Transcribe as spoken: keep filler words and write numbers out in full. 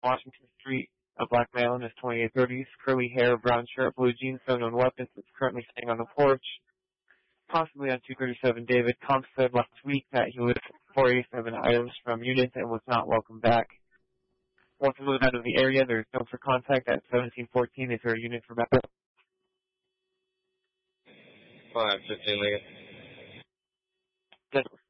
Washington Street. A black male in his twenty-eight thirties, curly hair, brown shirt, blue jeans, no known weapons, is currently sitting on the porch. Possibly on two thirty-seven David. Comp said last week that he was four eighty-seven items from units and was not welcome back. Once moved out of the area, there is no for contact at seventeen fourteen. Is there a unit for backup? five fifteen, Lincoln. Yes.